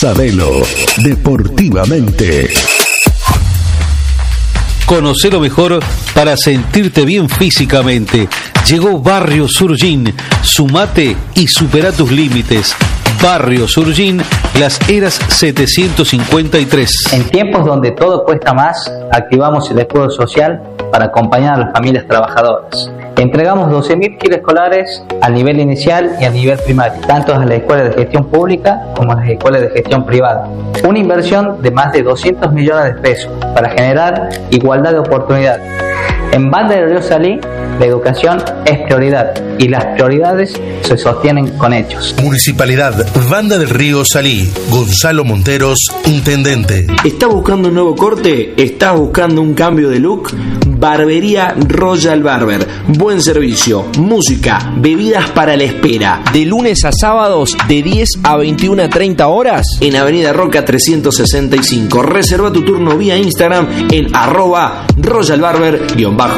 Sabelo, deportivamente. Conoce lo mejor para sentirte bien físicamente. Llegó Barrio Surgín. Sumate y supera tus límites. Barrio Surgín, Las Heras 753. En tiempos donde todo cuesta más, activamos el escudo social para acompañar a las familias trabajadoras. Entregamos 12.000 kits escolares al nivel inicial y al nivel primario, tanto a las escuelas de gestión pública como a las escuelas de gestión privada. Una inversión de más de 200 millones de pesos para generar igualdad de oportunidades. En Banda del Río Salí, la educación es prioridad y las prioridades se sostienen con hechos. Municipalidad Banda del Río Salí. Gonzalo Monteros, intendente. ¿Estás buscando un nuevo corte? ¿Estás buscando un cambio de look? Barbería Royal Barber. Buen servicio, música, bebidas para la espera. De lunes a sábados de 10 a 21:30 horas en Avenida Roca 365. Reserva tu turno vía Instagram en @RoyalBarber_